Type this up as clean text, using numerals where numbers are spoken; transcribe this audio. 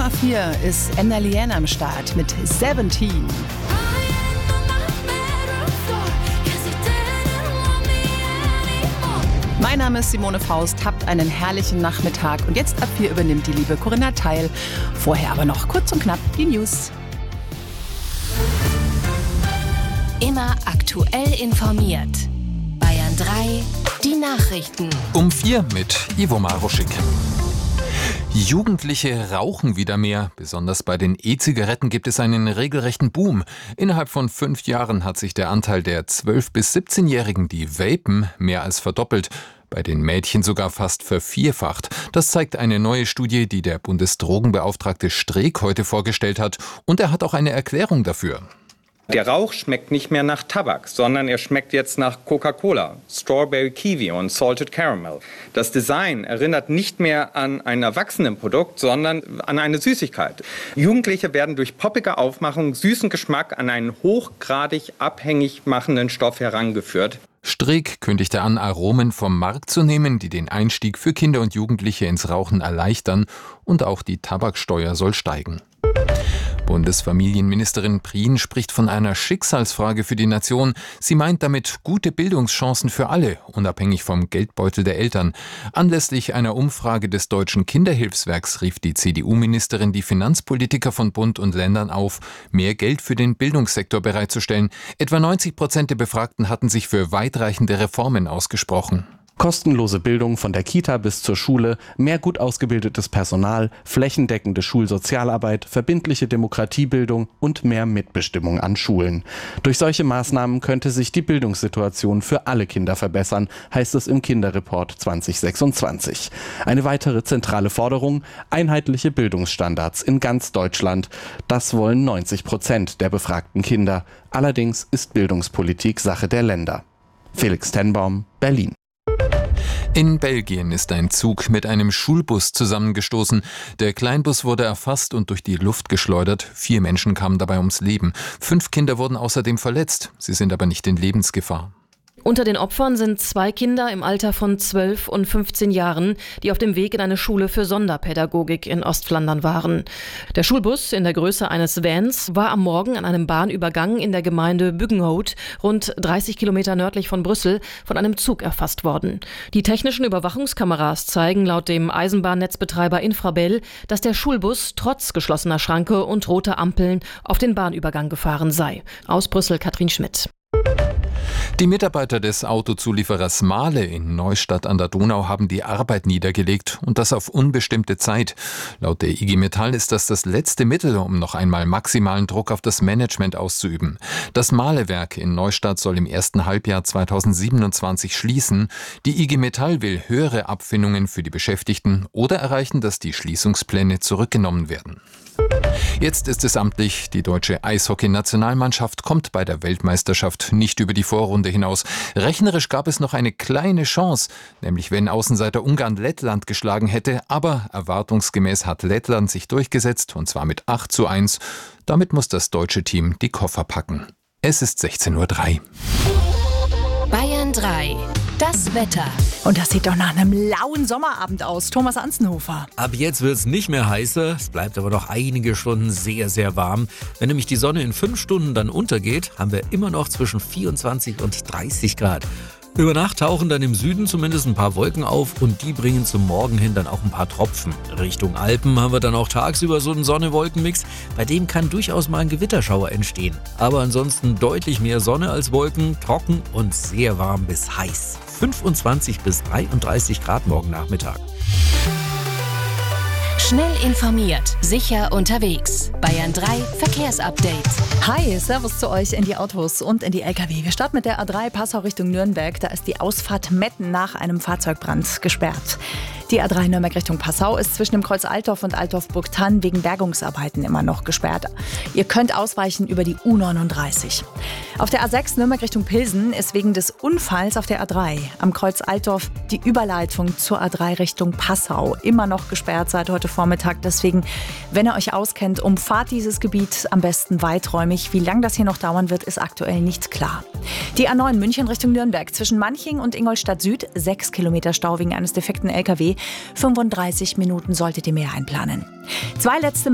A4 ist Enda Leanne am Start mit 17. Mein Name ist Simone Faust, habt einen herrlichen Nachmittag und jetzt ab 4 übernimmt die liebe Corinna Teil. Vorher aber noch kurz und knapp die News. Immer aktuell informiert. Bayern 3, die Nachrichten. Um 4 mit Ivo Maruschik. Jugendliche rauchen wieder mehr. Besonders bei den E-Zigaretten gibt es einen regelrechten Boom. Innerhalb von 5 Jahren hat sich der Anteil der 12- bis 17-Jährigen, die vapen, mehr als verdoppelt. Bei den Mädchen sogar fast vervierfacht. Das zeigt eine neue Studie, die der Bundesdrogenbeauftragte Streeck heute vorgestellt hat. Und er hat auch eine Erklärung dafür. Der Rauch schmeckt nicht mehr nach Tabak, sondern er schmeckt jetzt nach Coca-Cola, Strawberry Kiwi und Salted Caramel. Das Design erinnert nicht mehr an ein Erwachsenenprodukt, sondern an eine Süßigkeit. Jugendliche werden durch poppige Aufmachung, süßen Geschmack an einen hochgradig abhängig machenden Stoff herangeführt. Streeck kündigte an, Aromen vom Markt zu nehmen, die den Einstieg für Kinder und Jugendliche ins Rauchen erleichtern, und auch die Tabaksteuer soll steigen. Bundesfamilienministerin Prien spricht von einer Schicksalsfrage für die Nation. Sie meint damit gute Bildungschancen für alle, unabhängig vom Geldbeutel der Eltern. Anlässlich einer Umfrage des Deutschen Kinderhilfswerks rief die CDU-Ministerin die Finanzpolitiker von Bund und Ländern auf, mehr Geld für den Bildungssektor bereitzustellen. Etwa 90% der Befragten hatten sich für weitreichende Reformen ausgesprochen. Kostenlose Bildung von der Kita bis zur Schule, mehr gut ausgebildetes Personal, flächendeckende Schulsozialarbeit, verbindliche Demokratiebildung und mehr Mitbestimmung an Schulen. Durch solche Maßnahmen könnte sich die Bildungssituation für alle Kinder verbessern, heißt es im Kinderreport 2026. Eine weitere zentrale Forderung: einheitliche Bildungsstandards in ganz Deutschland. Das wollen 90% der befragten Kinder. Allerdings ist Bildungspolitik Sache der Länder. Felix Tenbaum, Berlin. In Belgien ist ein Zug mit einem Schulbus zusammengestoßen. Der Kleinbus wurde erfasst und durch die Luft geschleudert. 4 Menschen kamen dabei ums Leben. 5 Kinder wurden außerdem verletzt. Sie sind aber nicht in Lebensgefahr. Unter den Opfern sind 2 Kinder im Alter von 12 und 15 Jahren, die auf dem Weg in eine Schule für Sonderpädagogik in Ostflandern waren. Der Schulbus in der Größe eines Vans war am Morgen an einem Bahnübergang in der Gemeinde Buggenhout, rund 30 Kilometer nördlich von Brüssel, von einem Zug erfasst worden. Die technischen Überwachungskameras zeigen laut dem Eisenbahnnetzbetreiber Infrabel, dass der Schulbus trotz geschlossener Schranke und roter Ampeln auf den Bahnübergang gefahren sei. Aus Brüssel Katrin Schmidt. Die Mitarbeiter des Autozulieferers Mahle in Neustadt an der Donau haben die Arbeit niedergelegt und das auf unbestimmte Zeit. Laut der IG Metall ist das letzte Mittel, um noch einmal maximalen Druck auf das Management auszuüben. Das Mahlewerk in Neustadt soll im ersten Halbjahr 2027 schließen. Die IG Metall will höhere Abfindungen für die Beschäftigten oder erreichen, dass die Schließungspläne zurückgenommen werden. Jetzt ist es amtlich, die deutsche Eishockey-Nationalmannschaft kommt bei der Weltmeisterschaft nicht über die Vorrunde hinaus. Rechnerisch gab es noch eine kleine Chance, nämlich wenn Außenseiter Ungarn Lettland geschlagen hätte, aber erwartungsgemäß hat Lettland sich durchgesetzt, und zwar mit 8:1. Damit muss das deutsche Team die Koffer packen. Es ist 16:03 Uhr. Bayern 3, das Wetter. Und das sieht doch nach einem lauen Sommerabend aus. Thomas Anzenhofer. Ab jetzt wird es nicht mehr heißer, es bleibt aber noch einige Stunden sehr, sehr warm. Wenn nämlich die Sonne in 5 Stunden dann untergeht, haben wir immer noch zwischen 24 und 30 Grad. Über Nacht tauchen dann im Süden zumindest ein paar Wolken auf und die bringen zum Morgen hin dann auch ein paar Tropfen. Richtung Alpen haben wir dann auch tagsüber so einen Sonne-Wolken-Mix, bei dem kann durchaus mal ein Gewitterschauer entstehen. Aber ansonsten deutlich mehr Sonne als Wolken, trocken und sehr warm bis heiß. 25 bis 33 Grad morgen Nachmittag. Schnell informiert, sicher unterwegs. Bayern 3 Verkehrsupdate. Hi, Servus zu euch in die Autos und in die LKW. Wir starten mit der A3 Passau Richtung Nürnberg. Da ist die Ausfahrt Metten nach einem Fahrzeugbrand gesperrt. Die A3 Nürnberg Richtung Passau ist zwischen dem Kreuz Altdorf und Altdorf-Burgthann wegen Bergungsarbeiten immer noch gesperrt. Ihr könnt ausweichen über die U39. Auf der A6 Nürnberg Richtung Pilsen ist wegen des Unfalls auf der A3 am Kreuz Altdorf die Überleitung zur A3 Richtung Passau immer noch gesperrt seit heute Vormittag. Deswegen, wenn ihr euch auskennt, umfahrt dieses Gebiet am besten weiträumig. Wie lange das hier noch dauern wird, ist aktuell nicht klar. Die A9 München Richtung Nürnberg zwischen Manching und Ingolstadt Süd 6 Kilometer Stau wegen eines defekten LKW. 35 Minuten solltet ihr mehr einplanen. 2 letzte